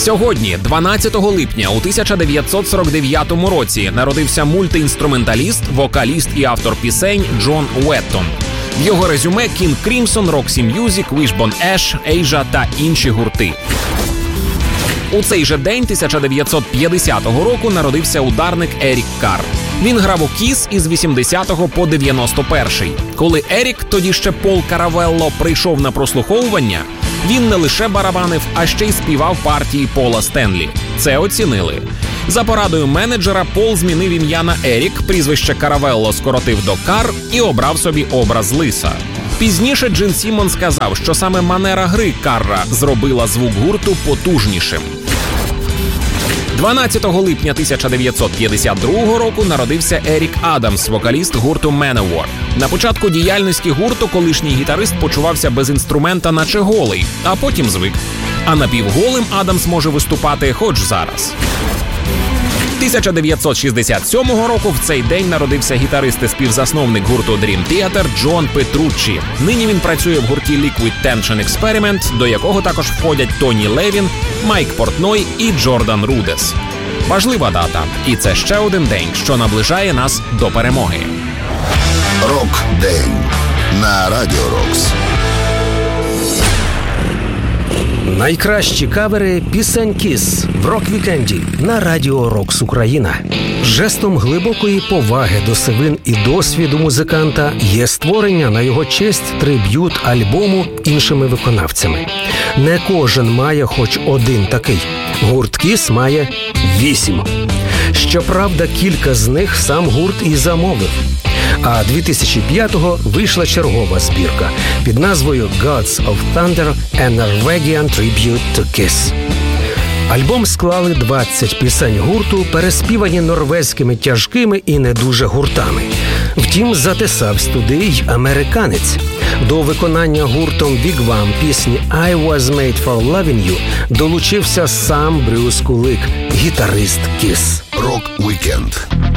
Сьогодні, 12 липня у 1949 році, народився мультиінструменталіст, вокаліст і автор пісень Джон Уеттон. В його резюме King Crimson, Roxy Music, Wishbone Ash, Asia та інші гурти. У цей же день 1950 року народився ударник Ерік Карр. Він грав у Kiss із 80-го по 91-й. Коли Ерік, тоді ще Пол Каравелло, прийшов на прослуховування, він не лише барабанив, а ще й співав партії Пола Стенлі. Це оцінили. За порадою менеджера Пол змінив ім'я на Ерік, прізвище Каравелло скоротив до Карр і обрав собі образ лиса. Пізніше Джин Сімон сказав, що саме манера гри Карра зробила звук гурту потужнішим. 12 липня 1952 року народився Ерік Адамс, вокаліст гурту Manowar. На початку діяльності гурту колишній гітарист почувався без інструмента наче голий, а потім звик. А напівголим Адамс може виступати хоч зараз. 1967 року в цей день народився гітарист і співзасновник гурту Dream Theater Джон Петруччі. Нині він працює в гурті Liquid Tension Experiment, до якого також входять Тоні Левін, Майк Портной і Джордан Рудес. Важлива дата. І це ще один день, що наближає нас до перемоги. Рок-день на Радіо Рокс. Найкращі кавери пісень Kiss в рок-вікенді на Радіо Рокс Україна. Жестом глибокої поваги до сивин і досвіду музиканта є створення на його честь триб'ют-альбому іншими виконавцями. Не кожен має хоч один такий. Гурт Kiss має 8. Щоправда, кілька з них сам гурт і замовив. А 2005-го вийшла чергова збірка під назвою «Gods of Thunder – A Norwegian Tribute to Kiss». Альбом склали 20 пісень гурту, переспівані норвезькими тяжкими і не дуже гуртами. Втім, затисавсь туди й американець. До виконання гуртом Wigwam пісні «I was made for loving you» долучився сам Брюс Кулик, гітарист Kiss. Рок-вікенд